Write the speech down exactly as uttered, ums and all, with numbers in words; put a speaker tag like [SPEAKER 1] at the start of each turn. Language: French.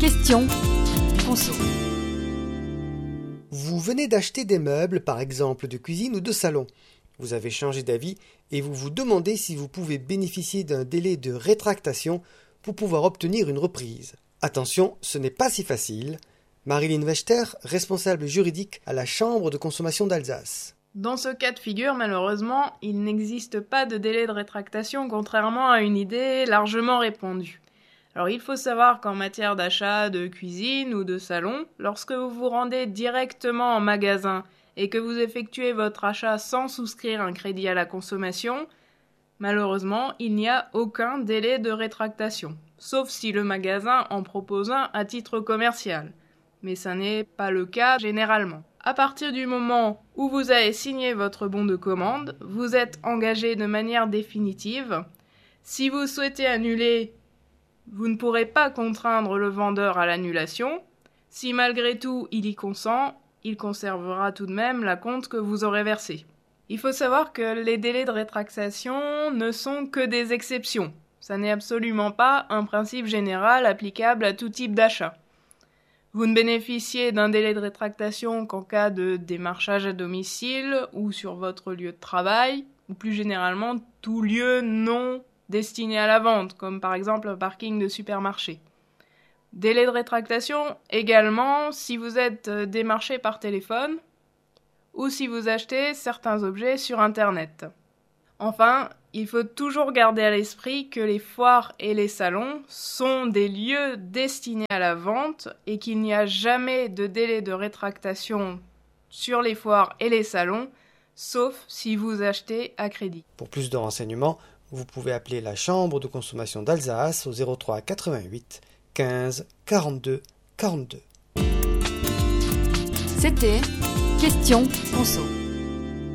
[SPEAKER 1] Question conso.
[SPEAKER 2] Vous venez d'acheter des meubles, par exemple de cuisine ou de salon. Vous avez changé d'avis et vous vous demandez si vous pouvez bénéficier d'un délai de rétractation pour pouvoir obtenir une reprise. Attention, ce n'est pas si facile. Marilyn Wechter, responsable juridique à la Chambre de consommation d'Alsace.
[SPEAKER 3] Dans ce cas de figure, malheureusement, il n'existe pas de délai de rétractation, contrairement à une idée largement répandue. Alors il faut savoir qu'en matière d'achat de cuisine ou de salon, lorsque vous vous rendez directement en magasin et que vous effectuez votre achat sans souscrire un crédit à la consommation, malheureusement, il n'y a aucun délai de rétractation, sauf si le magasin en propose un à titre commercial. Mais ça n'est pas le cas généralement. À partir du moment où vous avez signé votre bon de commande, vous êtes engagé de manière définitive. Si vous souhaitez annuler, vous ne pourrez pas contraindre le vendeur à l'annulation. Si malgré tout il y consent, il conservera tout de même l'acompte que vous aurez versé. Il faut savoir que les délais de rétractation ne sont que des exceptions. Ça n'est absolument pas un principe général applicable à tout type d'achat. Vous ne bénéficiez d'un délai de rétractation qu'en cas de démarchage à domicile ou sur votre lieu de travail, ou plus généralement tout lieu non destiné à la vente, comme par exemple un parking de supermarché. Délai de rétractation également si vous êtes démarché par téléphone ou si vous achetez certains objets sur Internet. Enfin, il faut toujours garder à l'esprit que les foires et les salons sont des lieux destinés à la vente et qu'il n'y a jamais de délai de rétractation sur les foires et les salons, sauf si vous achetez à crédit.
[SPEAKER 2] Pour plus de renseignements, vous pouvez appeler la Chambre de consommation d'Alsace au zéro trois quatre-vingt-huit quinze quarante-deux quarante-deux.
[SPEAKER 1] C'était Question conso.